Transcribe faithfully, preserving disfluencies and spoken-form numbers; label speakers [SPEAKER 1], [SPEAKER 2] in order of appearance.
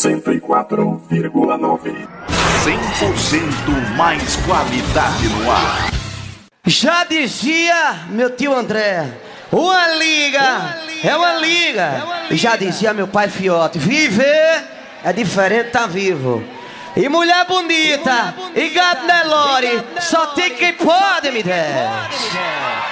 [SPEAKER 1] cento e quatro vírgula nove.
[SPEAKER 2] cem por cento mais qualidade no ar.
[SPEAKER 3] Já dizia meu tio André, uma liga é uma liga. E já dizia meu pai Fiote, viver é diferente de tá vivo. E mulher bonita e gato Nelore, só tem quem pode me der.